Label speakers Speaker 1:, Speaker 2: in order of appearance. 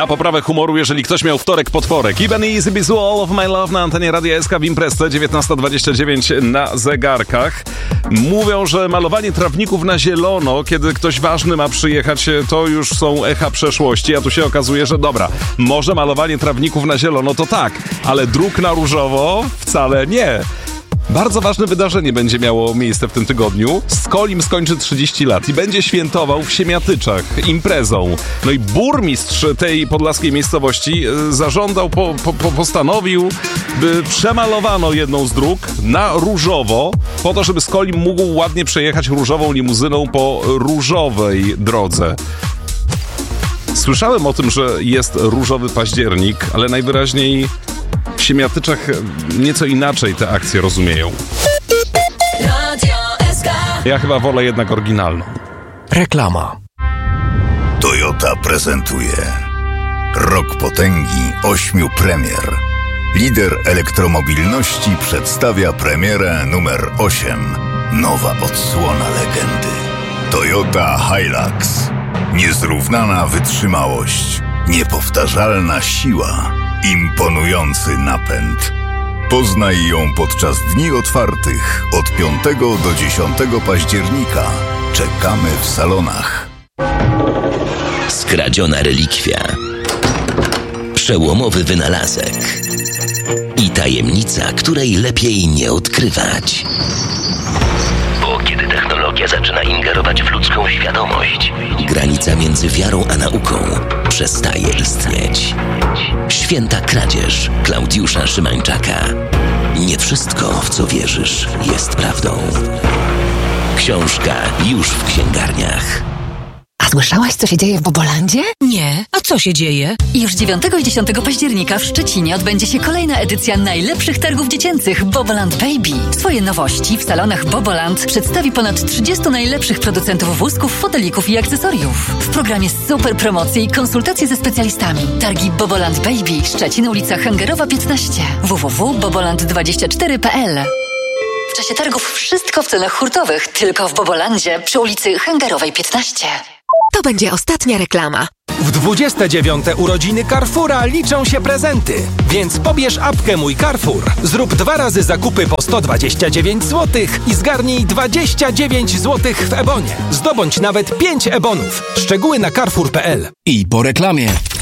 Speaker 1: Na poprawę humoru, jeżeli ktoś miał wtorek potworek. Even Easy Be All of My Love na antenie Radia SK w imprezce 19:29 na zegarkach. Mówią, że malowanie trawników na zielono, kiedy ktoś ważny ma przyjechać, to już są echa przeszłości, a tu się okazuje, że dobra, może malowanie trawników na zielono to tak, ale dróg na różowo wcale nie. Bardzo ważne wydarzenie będzie miało miejsce w tym tygodniu. Skolim skończy 30 lat i będzie świętował w Siemiatyczach imprezą. No i burmistrz tej podlaskiej miejscowości zażądał, postanowił, by przemalowano jedną z dróg na różowo, po to, żeby Skolim mógł ładnie przejechać różową limuzyną po różowej drodze. Słyszałem o tym, że jest różowy październik, ale najwyraźniej w Siemiatyczach nieco inaczej te akcje rozumieją. Ja chyba wolę jednak oryginalną.
Speaker 2: Reklama.
Speaker 3: Toyota prezentuje Rok Potęgi 8 premier. Lider elektromobilności przedstawia premierę numer 8. Nowa odsłona legendy. Toyota Hilux. Niezrównana wytrzymałość. Niepowtarzalna siła. Imponujący napęd. Poznaj ją podczas dni otwartych od 5 do 10 października. Czekamy w salonach.
Speaker 4: Skradziona relikwia. Przełomowy wynalazek. I tajemnica, której lepiej nie odkrywać. Bo kiedy technologia zaczyna ingerować w ludzką świadomość, granica między wiarą a nauką przestaje istnieć. Święta kradzież Klaudiusza Szymańczaka. Nie wszystko, w co wierzysz, jest prawdą. Książka już w księgarniach.
Speaker 5: A słyszałaś, co się dzieje w Bobolandzie?
Speaker 6: Nie, a co się dzieje?
Speaker 5: Już 9 i 10 października w Szczecinie odbędzie się kolejna edycja najlepszych targów dziecięcych Boboland Baby. Swoje nowości w salonach Boboland przedstawi ponad 30 najlepszych producentów wózków, fotelików i akcesoriów. W programie super promocje i konsultacje ze specjalistami. Targi Boboland Baby, Szczecin, ulica Hęgerowa 15. www.boboland24.pl. W czasie targów wszystko w cenach hurtowych, tylko w Bobolandzie przy ulicy Hęgerowej 15.
Speaker 6: To będzie ostatnia reklama.
Speaker 2: W 29. urodziny Carrefoura liczą się prezenty, więc pobierz apkę Mój Carrefour. Zrób 2 razy zakupy po 129 zł i zgarnij 29 zł w Ebonie. Zdobądź nawet 5 ebonów. Szczegóły na carrefour.pl.
Speaker 7: I po reklamie.